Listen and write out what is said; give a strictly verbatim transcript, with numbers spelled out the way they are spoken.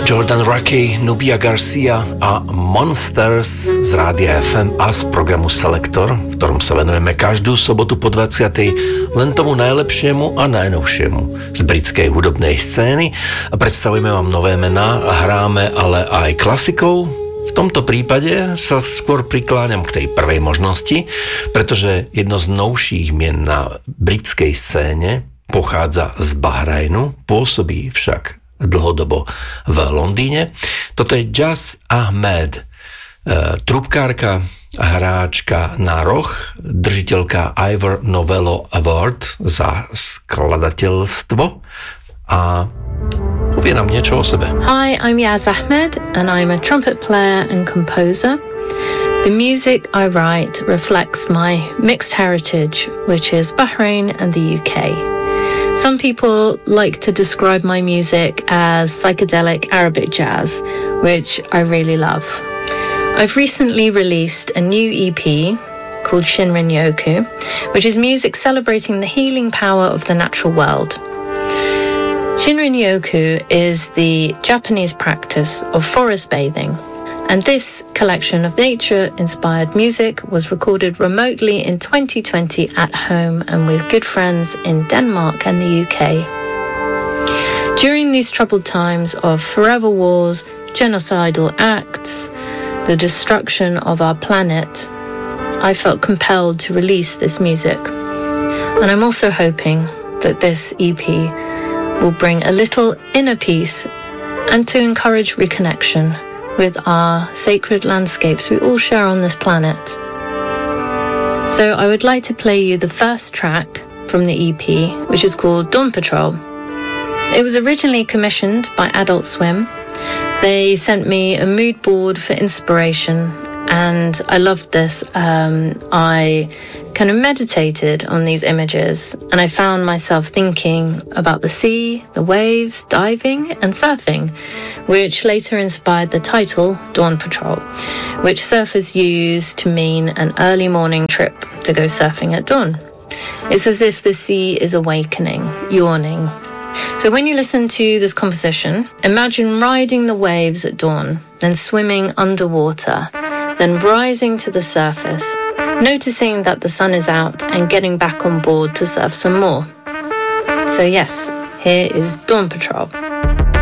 Jordan Rakey, Nubia Garcia a Monsters z Rádia ef em a z programu Selektor, v ktorom sa venujeme každú sobotu po dvadsiatej len tomu najlepšiemu a najnovšiemu z britskej hudobnej scény a predstavujeme vám nové mená a hráme ale aj klasikov. V tomto prípade sa skôr prikláňam k tej prvej možnosti, pretože jedno z novších mien na britskej scéne pochádza z Bahrajnu, pôsobí však dlhodobo v Londýne. Toto je Jas Ahmed, e, trubkárka, hráčka na roh, držiteľka Ivor Novello Award za skladateľstvo a povie nám niečo o sebe. Hi, I'm Yas Ahmed and I'm a trumpet player and composer. The music I write reflects my mixed heritage, which is Bahrain and the U K. Some people like to describe my music as psychedelic Arabic jazz, which I really love. I've recently released a new E P called Shinrin Yoku, which is music celebrating the healing power of the natural world. Shinrin Yoku is the Japanese practice of forest bathing, and this collection of nature-inspired music was recorded remotely in twenty twenty at home and with good friends in Denmark and the U K. During these troubled times of forever wars, genocidal acts, the destruction of our planet, I felt compelled to release this music. And I'm also hoping that this E P will bring a little inner peace and to encourage reconnection with our sacred landscapes we all share on this planet. So I would like to play you the first track from the E P, which is called Dawn Patrol. It was originally commissioned by Adult Swim. They sent me a mood board for inspiration, and I loved this. Um, I kind of meditated on these images, and I found myself thinking about the sea, the waves, diving and surfing, which later inspired the title Dawn Patrol, which surfers use to mean an early morning trip to go surfing at dawn. It's as if the sea is awakening, yawning. So when you listen to this composition, imagine riding the waves at dawn, then swimming underwater, then rising to the surface, noticing that the sun is out and getting back on board to surf some more. So yes, here is Dawn Patrol.